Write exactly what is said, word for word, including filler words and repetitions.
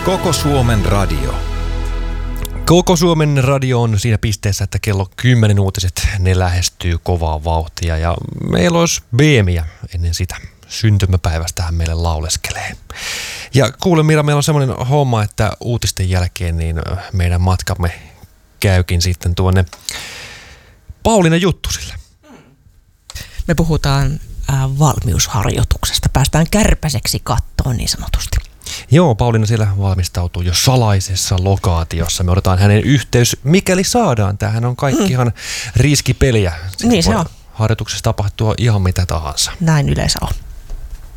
Koko Suomen radio. Koko Suomen radio on siinä pisteessä, että kello kymmenen uutiset, ne lähestyy kovaa vauhtia ja meillä olisi Beemiä ennen sitä. Syntymäpäivästähän meille lauleskelee. Ja kuule Mira, meillä on semmoinen homma, että uutisten jälkeen niin meidän matkamme käykin sitten tuonne Pauliina Juttusille. Me puhutaan äh, valmiusharjoituksesta. Päästään kärpäseksi kattoon niin sanotusti. Joo, Pauliina siellä valmistautuu jo salaisessa lokaatiossa. Me odotetaan hänen yhteys, mikäli saadaan. Tämähän on kaikki ihan riskipeliä. Niin se on. Harjoituksessa tapahtuu ihan mitä tahansa. Näin yleensä on.